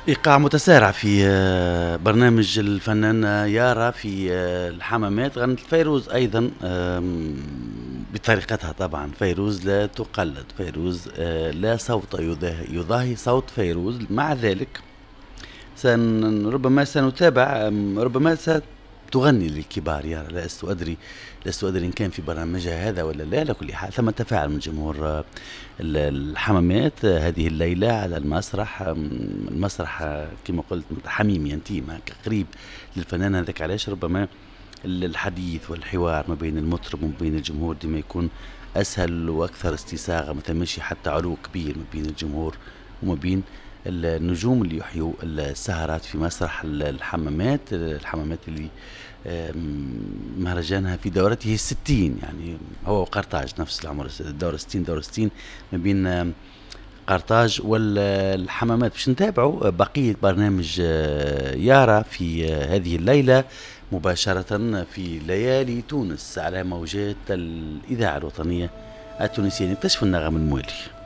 إيقاع متسارع في برنامج الفنانة يارا في الحمامات. غنت فيروز أيضا بطريقتها. طبعا فيروز لا تقلد، فيروز لا صوت يضاهي صوت فيروز. مع ذلك ربما سنتابع، ربما ستغني للكبار. يارا لست أدري إن كان في برنامجها هذا ولا لا. على كل حال ثم تفاعل من جمهور الحمامات هذه الليلة على المسرح. المسرح كما قلت حميم ينتيم هكا قريب للفنان. هذاك علاش ربما الحديث والحوار ما بين المطرب وما بين الجمهور ديما يكون أسهل وأكثر استساغة. ما تمشي حتى علو كبير ما بين الجمهور وما بين النجوم اللي يحيوا السهرات في مسرح الحمامات اللي مهرجانها في دورته 60. يعني هو وقرطاج نفس العمر، الدورة 60 دورة 60 ما بين قرطاج والحمامات. باش نتابعوا بقية برنامج يارا في هذه الليلة مباشرة في ليالي تونس على موجات الإذاعة الوطنية التونسية. نكتشف النغم الموالي.